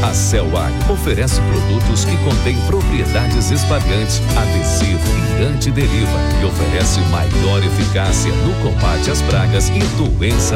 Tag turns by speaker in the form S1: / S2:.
S1: A Celwag oferece produtos que contêm propriedades espalhantes, adesivo e antideriva e oferece maior eficácia no combate às pragas e doenças